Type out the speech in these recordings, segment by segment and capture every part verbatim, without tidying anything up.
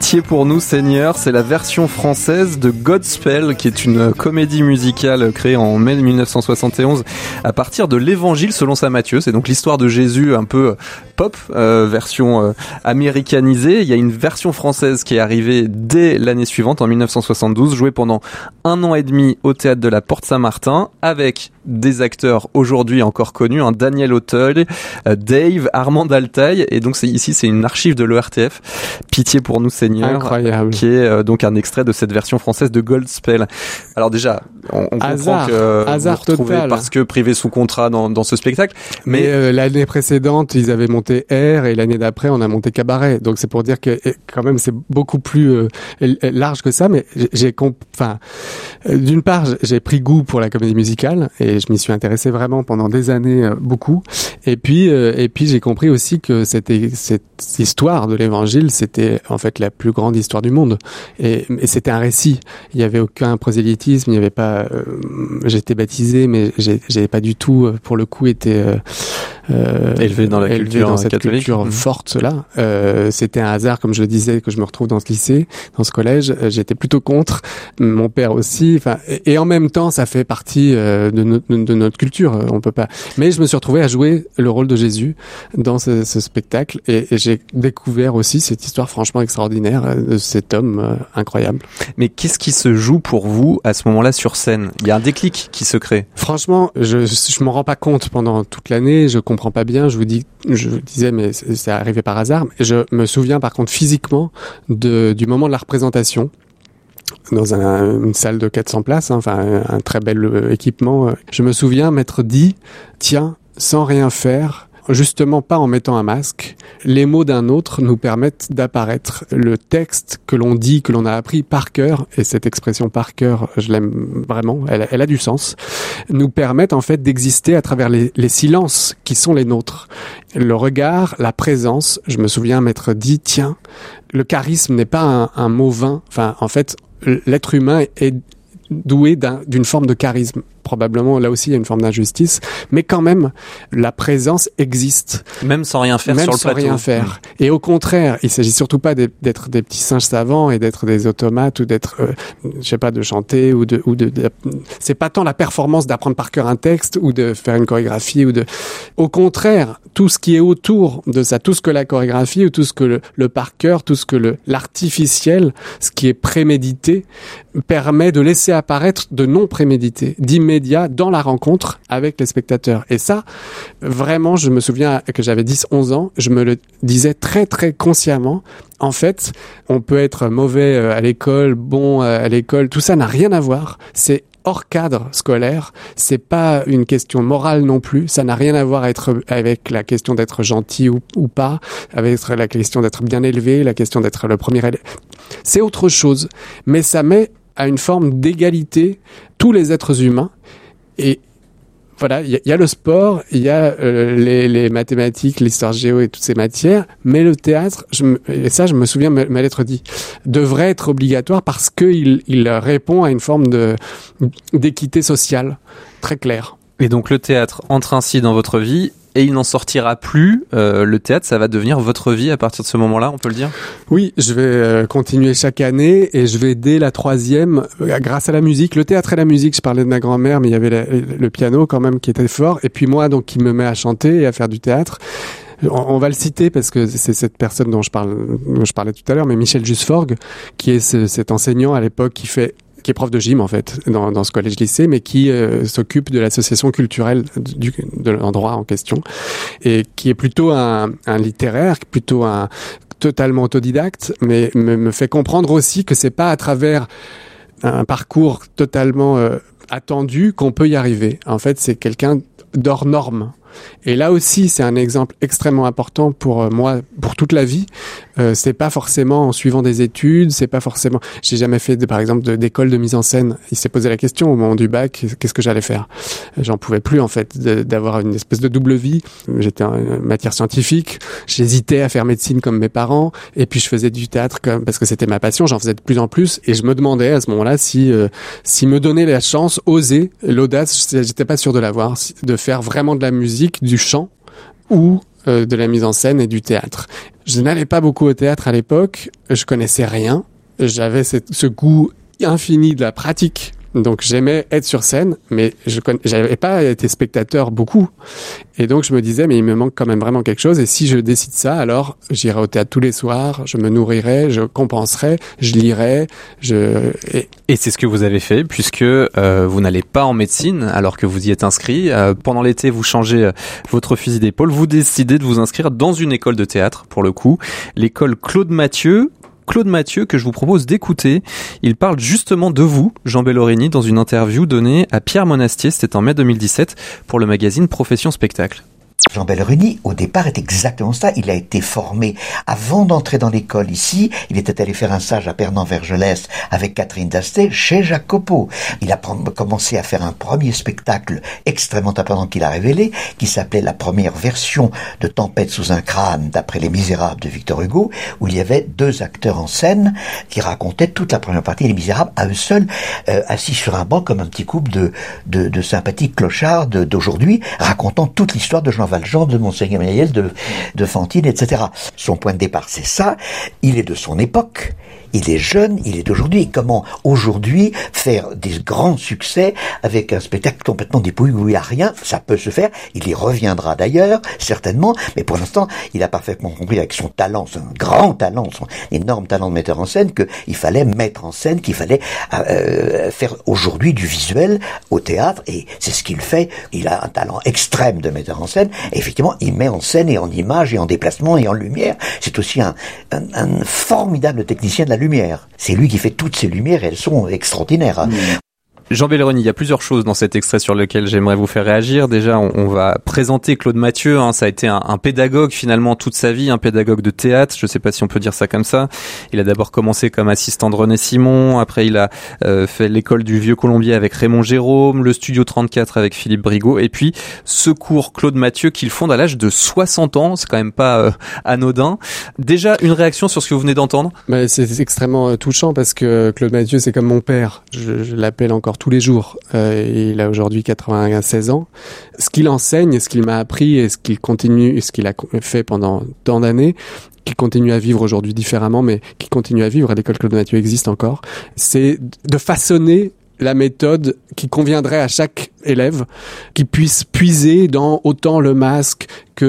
Pitié pour nous Seigneur, c'est la version française de Godspell, qui est une comédie musicale créée en mai mille neuf cent soixante et onze à partir de l'Évangile selon saint Matthieu. C'est donc l'histoire de Jésus un peu pop, euh, version euh, américanisée. Il y a une version française qui est arrivée dès l'année suivante, en mille neuf cent soixante-douze, jouée pendant un an et demi au théâtre de la Porte Saint-Martin, avec des acteurs aujourd'hui encore connus, hein, Daniel Auteuil, euh, Dave, Armand Altaï, et donc c'est, ici c'est une archive de l'E R T F, Pitié pour nous Seigneur, incroyable, qui est euh, donc un extrait de cette version française de Godspell. Alors déjà, on, on hasard, comprend que hasard vous retrouvez total. parce que privé sous contrat dans, dans ce spectacle, mais, mais euh, l'année précédente ils avaient monté Air et l'année d'après on a monté Cabaret, donc c'est pour dire que quand même c'est beaucoup plus euh, large que ça. Mais j'ai, comp... enfin, euh, d'une part j'ai pris goût pour la comédie musicale et je m'y suis intéressé vraiment pendant des années, euh, beaucoup. Et puis euh, et puis j'ai compris aussi que c'était cette histoire de l'Évangile, c'était en fait la plus grande histoire du monde. Et, et c'était un récit. Il y avait aucun prosélytisme, il n'y avait pas. Euh, j'étais baptisé, mais j'ai, j'ai pas du tout, pour le coup, été euh, euh, élevé dans la élevé culture dans cette catholique. culture Mmh. forte là. Euh, c'était un hasard, comme je le disais, que je me retrouve dans ce lycée, dans ce collège. J'étais plutôt contre. Mon père aussi. Enfin, et, et en même temps, ça fait partie euh, de, no- de notre culture. On peut pas. Mais je me suis retrouvé à jouer le rôle de Jésus dans ce, ce spectacle, et, et j'ai découvert aussi cette histoire franchement extraordinaire de cet homme euh, incroyable. Mais qu'est-ce qui se joue pour vous à ce moment-là sur scène ? Il y a un déclic qui se crée. Franchement, je je m'en rends pas compte pendant toute l'année, je comprends pas bien, je vous dis je vous disais mais c'est, c'est arrivé par hasard. Je me souviens par contre physiquement de du moment de la représentation dans un, une salle de quatre cents places, hein, enfin un, un très bel euh, équipement. Je me souviens m'être dit tiens, sans rien faire, justement pas en mettant un masque, les mots d'un autre nous permettent d'apparaître. Le texte que l'on dit, que l'on a appris par cœur, et cette expression par cœur, je l'aime vraiment, elle, elle a du sens, nous permettent en fait d'exister à travers les, les silences qui sont les nôtres. Le regard, la présence, je me souviens m'être dit, tiens, le charisme n'est pas un, un mot vain, enfin en fait, l'être humain est doué d'un, d'une forme de charisme. Probablement, là aussi, il y a une forme d'injustice. Mais quand même, la présence existe. Même sans rien faire même sur le sans plateau. rien faire. Mmh. Et au contraire, il s'agit surtout pas d'être des petits singes savants et d'être des automates ou d'être, euh, je sais pas, de chanter ou de, ou de, de, c'est pas tant la performance d'apprendre par cœur un texte ou de faire une chorégraphie ou de, au contraire, tout ce qui est autour de ça, tout ce que la chorégraphie ou tout ce que le, le par cœur, tout ce que le, l'artificiel, ce qui est prémédité, permet de laisser apparaître de non prémédité, d'immédiat dans la rencontre avec les spectateurs. Et ça, vraiment, je me souviens que j'avais dix onze ans, je me le disais très très consciemment. En fait, on peut être mauvais à l'école, bon à l'école, tout ça n'a rien à voir. C'est hors cadre scolaire, c'est pas une question morale non plus, ça n'a rien à voir être, avec la question d'être gentil ou, ou pas, avec la question d'être bien élevé, la question d'être le premier élève. C'est autre chose, mais ça met à une forme d'égalité tous les êtres humains. Et voilà, il y, y a le sport, il y a euh, les, les mathématiques, l'histoire géo et toutes ces matières, mais le théâtre, je me, et ça je me souviens me, me l'être dit, devrait être obligatoire parce qu'il il répond à une forme de, d'équité sociale très claire. Et donc le théâtre entre ainsi dans votre vie, et il n'en sortira plus. Euh, le théâtre, ça va devenir votre vie à partir de ce moment-là, on peut le dire ? Oui, je vais euh, continuer chaque année et je vais dès la troisième, euh, grâce à la musique, le théâtre et la musique, je parlais de ma grand-mère, mais il y avait la, le piano quand même qui était fort, et puis moi donc qui me met à chanter et à faire du théâtre. On va le citer parce que c'est cette personne dont je parle, dont je parlais tout à l'heure, mais Michel Jusforgue, qui est ce, cet enseignant à l'époque qui fait qui est prof de gym en fait dans, dans ce collège-lycée, mais qui euh, s'occupe de l'association culturelle du, de l'endroit en question, et qui est plutôt un, un littéraire, plutôt un totalement autodidacte, mais me, me fait comprendre aussi que c'est pas à travers un parcours totalement euh, attendu qu'on peut y arriver. En fait, c'est quelqu'un d'hors norme. Et là aussi, c'est un exemple extrêmement important pour euh, moi, pour toute la vie. Euh, c'est pas forcément en suivant des études, c'est pas forcément. J'ai jamais fait, de, par exemple, de, d'école de mise en scène. Il s'est posé la question au moment du bac, qu'est-ce que j'allais faire ? J'en pouvais plus en fait de, d'avoir une espèce de double vie. J'étais en matière scientifique, j'hésitais à faire médecine comme mes parents, et puis je faisais du théâtre comme, parce que c'était ma passion. J'en faisais de plus en plus, et je me demandais à ce moment-là si, euh, si me donner la chance, oser, l'audace, j'étais pas sûr de l'avoir, de faire vraiment de la musique, du chant, ou euh, de la mise en scène et du théâtre. Je n'allais pas beaucoup au théâtre à l'époque, je connaissais rien, j'avais cette, ce goût infini de la pratique. Donc j'aimais être sur scène, mais je conna... j'avais pas été spectateur beaucoup. Et donc je me disais, mais il me manque quand même vraiment quelque chose. Et si je décide ça, alors j'irai au théâtre tous les soirs, je me nourrirai, je compenserai, je lirai. Je... Et... Et c'est ce que vous avez fait, puisque euh, vous n'allez pas en médecine alors que vous y êtes inscrit. Euh, pendant l'été, vous changez euh, votre fusil d'épaule. Vous décidez de vous inscrire dans une école de théâtre, pour le coup, l'école Claude Mathieu. Claude Mathieu, que je vous propose d'écouter. Il parle justement de vous, Jean Bellorini, dans une interview donnée à Pierre Monastier, c'était en mai deux mille dix-sept, pour le magazine Profession Spectacle. Jean Bellorini, au départ, est exactement ça. Il a été formé avant d'entrer dans l'école ici. Il était allé faire un stage à Pernan-Vergelès avec Catherine Dastet chez Jacques Copeau. Il a commencé à faire un premier spectacle extrêmement important qu'il a révélé, qui s'appelait la première version de Tempête sous un crâne d'après Les Misérables de Victor Hugo, où il y avait deux acteurs en scène qui racontaient toute la première partie des Misérables à eux seuls, euh, assis sur un banc comme un petit couple de, de, de sympathiques clochards de, d'aujourd'hui, racontant toute l'histoire de Jean Valjean, de Monseigneur Miel, de, de Fantine, et cetera. Son point de départ, c'est ça. Il est de son époque. Il est jeune, il est d'aujourd'hui. Et comment, aujourd'hui, faire des grands succès avec un spectacle complètement dépouillé où il n'y a rien, ça peut se faire. Il y reviendra d'ailleurs, certainement. Mais pour l'instant, il a parfaitement compris avec son talent, son grand talent, son énorme talent de metteur en scène, qu'il fallait mettre en scène, qu'il fallait euh, faire aujourd'hui du visuel au théâtre. Et c'est ce qu'il fait. Il a un talent extrême de metteur en scène. Et effectivement, il met en scène et en image et en déplacement et en lumière. C'est aussi un, un, un formidable technicien de la lumière. C'est lui qui fait toutes ces lumières et elles sont extraordinaires. Mmh. Jean Bellorini, il y a plusieurs choses dans cet extrait sur lequel j'aimerais vous faire réagir. Déjà, on, on va présenter Claude Mathieu. Hein, ça a été un, un pédagogue finalement toute sa vie, un pédagogue de théâtre. Je ne sais pas si on peut dire ça comme ça. Il a d'abord commencé comme assistant de René Simon. Après, il a euh, fait l'école du Vieux Colombier avec Raymond Jérôme, le Studio trente-quatre avec Philippe Brigaud, et puis ce cours Claude Mathieu qu'il fonde à l'âge de soixante ans. C'est quand même pas euh, anodin. Déjà, une réaction sur ce que vous venez d'entendre? Bah, c'est extrêmement touchant parce que Claude Mathieu, c'est comme mon père. Je, je l'appelle encore tous les jours. Euh, il a aujourd'hui quatre-vingt-seize ans. Ce qu'il enseigne, ce qu'il m'a appris et ce qu'il continue, ce qu'il a fait pendant tant d'années, qui continue à vivre aujourd'hui différemment, mais qui continue à vivre, à l'école Claude Mathieu existe encore, c'est de façonner la méthode qui conviendrait à chaque élève, qui puisse puiser dans autant le masque que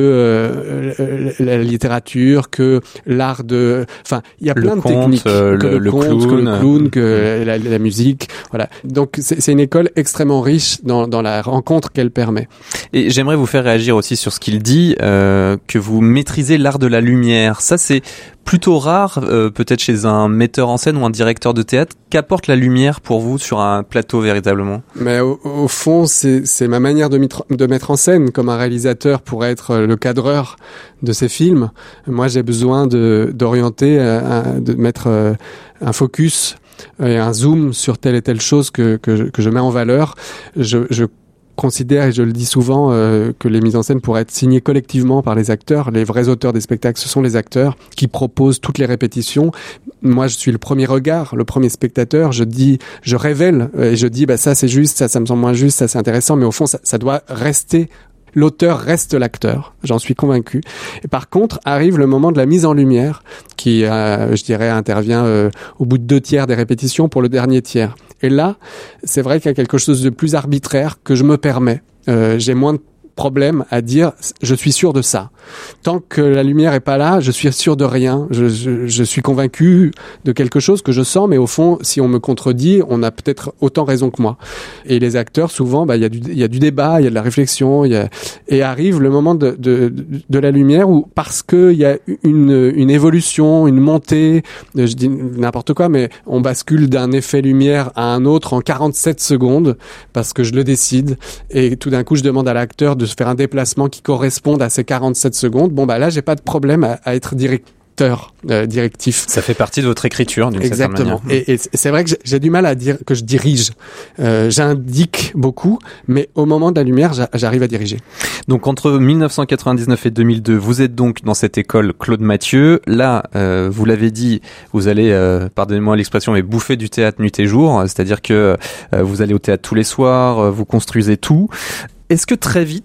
euh, la littérature, que l'art de... Enfin, il y a plein le de conte, techniques. Euh, que le, le, le conte, clown, que le clown, que euh, la, la musique. Voilà. Donc, c'est, c'est une école extrêmement riche dans, dans la rencontre qu'elle permet. Et j'aimerais vous faire réagir aussi sur ce qu'il dit, euh, que vous maîtrisez l'art de la lumière. Ça, c'est plutôt rare, euh, peut-être chez un metteur en scène ou un directeur de théâtre. Qu'apporte la lumière pour vous sur un plateau véritablement? Mais au, au fond, c'est, c'est ma manière de, mitre, de mettre en scène, comme un réalisateur pourrait être le cadreur de ses films. Moi, j'ai besoin de d'orienter, euh, de mettre euh, un focus et un zoom sur telle et telle chose que que je, que je mets en valeur. Je, je considère, et je le dis souvent, euh, que les mises en scène pourraient être signées collectivement par les acteurs. Les vrais auteurs des spectacles, ce sont les acteurs qui proposent toutes les répétitions. Moi, je suis le premier regard, le premier spectateur. Je dis, je révèle et je dis, bah ça c'est juste, ça ça me semble moins juste, ça c'est intéressant, mais au fond, ça, ça doit rester. L'auteur reste l'acteur, j'en suis convaincu. Et par contre, arrive le moment de la mise en lumière, qui, euh, je dirais, intervient euh, au bout de deux tiers des répétitions pour le dernier tiers. Et là, c'est vrai qu'il y a quelque chose de plus arbitraire que je me permets. Euh, j'ai moins de problème à dire je suis sûr de ça. Tant que la lumière est pas là, je suis sûr de rien. Je, je, je suis convaincu de quelque chose que je sens, mais au fond, si on me contredit, on a peut-être autant raison que moi. Et les acteurs, souvent, bah il y a du il y a du débat, il y a de la réflexion, il y a et arrive le moment de de de la lumière où parce que il y a une une évolution, une montée, je dis n'importe quoi, mais on bascule d'un effet lumière à un autre en quarante-sept secondes parce que je le décide et tout d'un coup je demande à l'acteur de faire un déplacement qui corresponde à ces quarante-sept secondes. Bon, bah là, j'ai pas de problème à, à être directeur, euh, directif. Ça fait partie de votre écriture, d'une certaine manière. Exactement. Et, et c'est vrai que j'ai, j'ai du mal à dire que je dirige. Euh, j'indique beaucoup, mais au moment de la lumière, j'arrive à diriger. Donc, entre mille neuf cent quatre-vingt-dix-neuf et deux mille deux, vous êtes donc dans cette école Claude Mathieu. Là, euh, vous l'avez dit, vous allez, euh, pardonnez-moi l'expression, mais bouffer du théâtre nuit et jour. C'est-à-dire que euh, vous allez au théâtre tous les soirs, euh, vous construisez tout. Est-ce que très vite,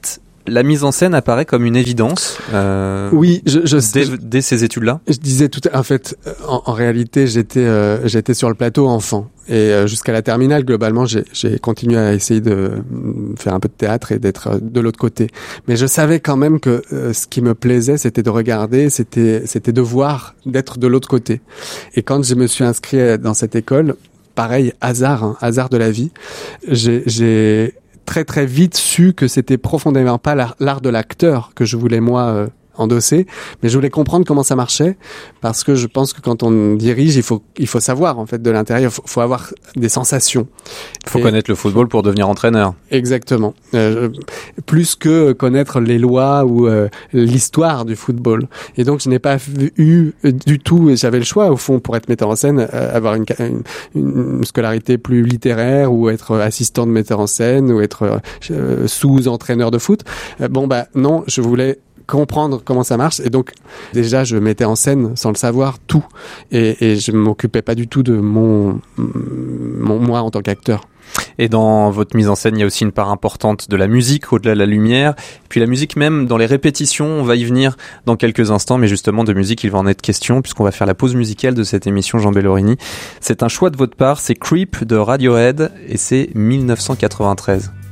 La mise en scène apparaît comme une évidence. Euh, oui, je, je sais. Dès, dès ces études-là. Je disais tout. En fait, en, en réalité, j'étais, euh, j'étais sur le plateau enfant. Et euh, jusqu'à la terminale, globalement, j'ai, j'ai continué à essayer de faire un peu de théâtre et d'être de l'autre côté. Mais je savais quand même que euh, ce qui me plaisait, c'était de regarder, c'était, c'était de voir, d'être de l'autre côté. Et quand je me suis inscrit dans cette école, pareil, hasard, hein, hasard de la vie, j'ai, j'ai très très vite su que c'était profondément pas l'art, l'art de l'acteur que je voulais moi euh, endosser, mais je voulais comprendre comment ça marchait, parce que je pense que quand on dirige, il faut il faut savoir en fait de l'intérieur, il faut, faut avoir des sensations. Il faut et connaître le football pour devenir entraîneur. Exactement. Euh, plus que connaître les lois ou euh, l'histoire du football. Et donc je n'ai pas eu du tout, et j'avais le choix au fond pour être metteur en scène, euh, avoir une, une, une scolarité plus littéraire ou être assistant de metteur en scène ou être euh, sous-entraîneur de foot. Euh, bon bah non, je voulais comprendre comment ça marche, et donc déjà je mettais en scène sans le savoir tout, et, et je m'occupais pas du tout de mon, mon moi en tant qu'acteur. Et dans votre mise en scène, il y a aussi une part importante de la musique, au-delà de la lumière. Et puis la musique même, dans les répétitions, on va y venir dans quelques instants, mais justement de musique, il va en être question, puisqu'on va faire la pause musicale de cette émission, Jean Bellorini. C'est un choix de votre part, c'est Creep de Radiohead, et c'est dix-neuf cent quatre-vingt-treize.